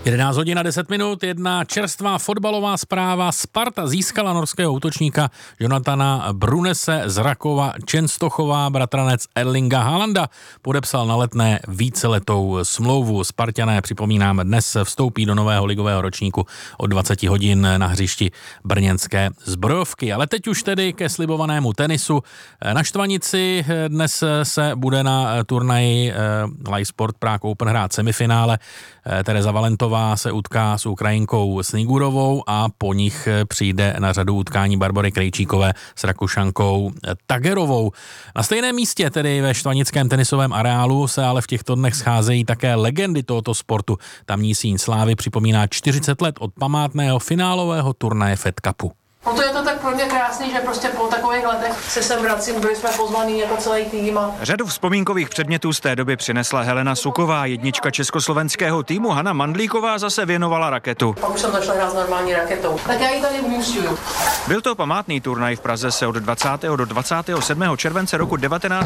11 hodin a 10 minut, jedna čerstvá fotbalová zpráva. Sparta získala norského útočníka Jonathana Brunese z Rakova Čenstochová. Bratranec Erlinga Haalanda podepsal na Letné víceletou smlouvu. Spartané, připomínáme, dnes vstoupí do nového ligového ročníku od 20 hodin na hřišti brněnské Zbrojovky. Ale teď už tedy ke slibovanému tenisu. Na Štvanici dnes se bude na turnaji Live Sport Prague Open hrát semifinále. Tereza Valentová se utká s Ukrajinkou Snigurovou a po nich přijde na řadu utkání Barbory Krejčíkové s Rakušankou Tagerovou. Na stejném místě, tedy ve štvanickém tenisovém areálu, se ale v těchto dnech scházejí také legendy tohoto sportu. Tamní síň slávy připomíná 40 let od památného finálového turnaje Fed Cupu. Proto je to tak pro mě krásný, že prostě po takových letech se sem vracím, byli jsme pozvaný jako celý tým. Řadu vzpomínkových předmětů z té doby přinesla Helena Suková, jednička československého týmu. Hana Mandlíková zase věnovala raketu. Pak už jsem začala hrát s normální raketou. Tak já ji tady umísťuju. Byl to památný turnaj. V Praze se od 20. do 27. července roku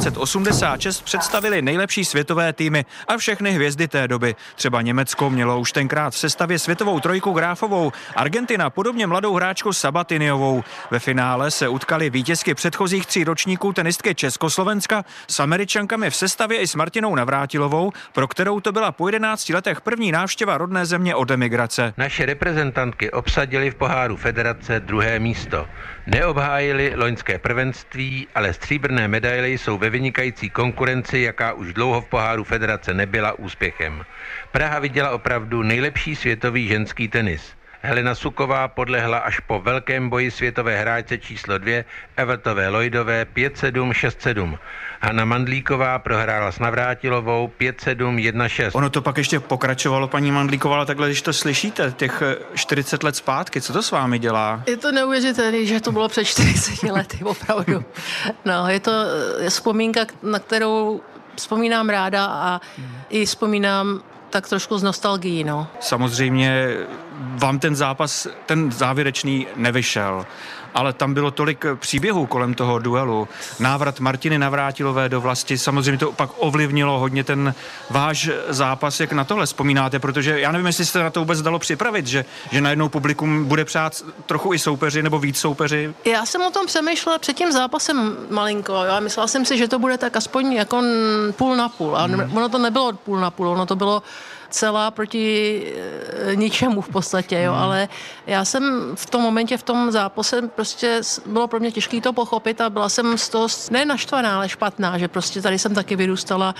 1986 představili nejlepší světové týmy a všechny hvězdy té doby. Třeba Německo mělo už tenkrát v sestavě světovou trojku Gráfovou, Argentina podobně mladou hráčku Sabatini. Ve finále se utkali vítězky předchozích 3 ročníků tenistky Československa s Američankami v sestavě i s Martinou Navrátilovou, pro kterou to byla po 11 letech první návštěva rodné země od emigrace. Naše reprezentantky obsadily v poháru federace 2. místo. Neobhájili loňské prvenství, ale stříbrné medaile jsou ve vynikající konkurenci, jaká už dlouho v poháru federace nebyla úspěchem. Praha viděla opravdu nejlepší světový ženský tenis. Helena Suková podlehla až po velkém boji světové hráčce číslo 2 Evertové Lloydové 5-7, 6-7. Hana Mandlíková prohrála s Navrátilovou 5-7, 1-6. Ono to pak ještě pokračovalo, paní Mandlíková, ale takhle, když to slyšíte, těch 40 let zpátky, co to s vámi dělá? Je to neuvěřitelné, že to bylo před 40 lety, opravdu. No, je to vzpomínka, na kterou vzpomínám ráda a i vzpomínám tak trošku z nostalgií, no. Samozřejmě vám ten zápas, ten závěrečný nevyšel, ale tam bylo tolik příběhů kolem toho duelu. Návrat Martiny Navrátilové do vlasti, samozřejmě to pak ovlivnilo hodně ten váš zápas. Jak na tohle vzpomínáte? Protože já nevím, jestli se na to vůbec dalo připravit, že najednou publikum bude přát trochu i soupeři nebo víc soupeři. Já jsem o tom přemýšlela před tím zápasem malinko. Jo? A myslela jsem si, že to bude tak aspoň jako půl na půl. A ono to nebylo půl na půl, ono to bylo celá proti ničemu v podstatě, jo, ale já jsem v tom momentě, v tom zápase prostě bylo pro mě těžké to pochopit a byla jsem z toho ne naštvaná, ale špatná, že prostě tady jsem taky vyrůstala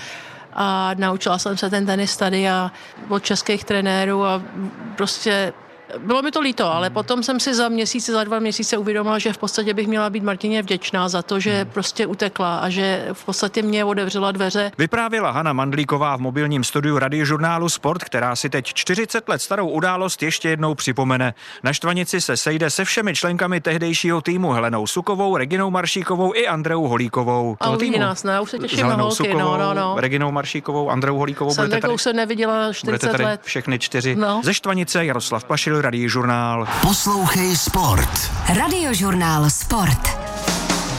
a naučila jsem se ten tenis tady a od českých trenérů a prostě bylo mi to líto, ale potom jsem si za 2 měsíce uvědomila, že v podstatě bych měla být Martině vděčná za to, že prostě utekla a že v podstatě mě otevřela dveře. Vyprávěla Hana Mandlíková v mobilním studiu radiožurnálu Sport, která si teď 40 let starou událost ještě jednou připomene. Na Štvanici se sejde se všemi členkami tehdejšího týmu Helenou Sukovou, Reginou Maršíkovou i Andreou Holíkovou. A uvidí nás, ne? Už se těším na holky, Sukovou, no. Reginou Maršíkovou, Andreou Holíkovou. Sandrekou jsem neviděla 40 let. Všechny 4. No. Ze Štvanice Jaroslav Pašil, Radiožurnál. Poslouchej Sport. Radiožurnál Sport.